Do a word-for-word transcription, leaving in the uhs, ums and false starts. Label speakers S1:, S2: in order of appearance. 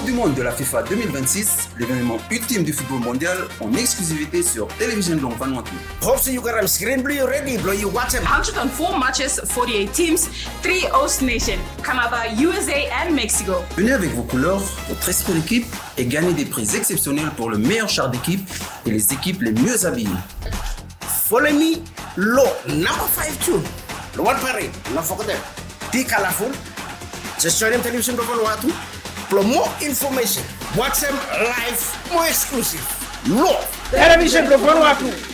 S1: du Monde de la FIFA deux mille vingt-six, l'événement ultime du football mondial en exclusivité sur Télévision Long Vanuatu.
S2: Hope you got a screen blue ready, bro. You watch it.
S3: one hundred four matches, forty-eight teams, three host nations, Canada, U S A and Mexico.
S1: Venez avec vos couleurs, votre esprit d'équipe et gagnez des prix exceptionnels pour le meilleur char d'équipe et les équipes les mieux habillées.
S2: Follow me, low number five two. The one parade, not forget. Be colorful. Just show them television to Vanuatu. For more information, watch them live, more exclusive. Low television to Vanuatu.